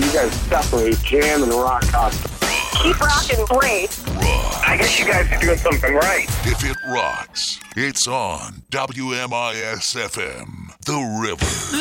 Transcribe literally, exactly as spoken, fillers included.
you guys definitely jam and rock awesome. Keep rocking great. Rock. I guess you guys are doing something right. If it rocks, it's on W M I S F M, The River.